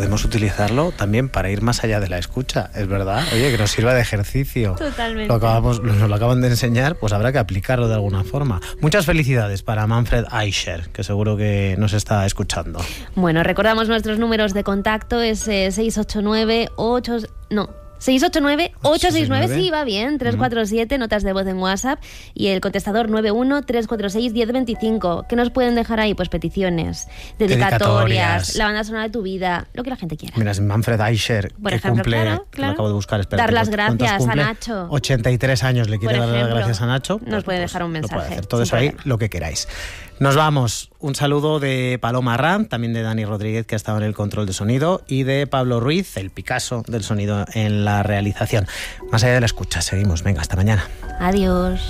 podemos utilizarlo también para ir más allá de la escucha, es verdad. Oye, que nos sirva de ejercicio. Totalmente. Nos lo acaban de enseñar, pues habrá que aplicarlo de alguna forma. Muchas felicidades para Manfred Eicher, que seguro que nos está escuchando. Bueno, recordamos nuestros números de contacto, es 689-869, sí, va bien, 347, notas de voz en WhatsApp, y el contestador 91-346-1025. ¿Qué nos pueden dejar ahí? Pues peticiones, dedicatorias, la banda sonora de tu vida, lo que la gente quiera. Mira, es Manfred Eicher, por que ejemplo, cumple, claro. lo acabo de buscar, espera. Dar las gracias a Nacho. 83 años, le quiere dar las gracias a Nacho. Nos puede dejar un mensaje. Lo puede hacer. Todo eso ahí, lo que queráis. Nos vamos. Un saludo de Paloma Arranz, también de Dani Rodríguez, que ha estado en el control de sonido, y de Pablo Ruiz, el Picasso del sonido en la realización. Más allá de la escucha, seguimos. Venga, hasta mañana. Adiós.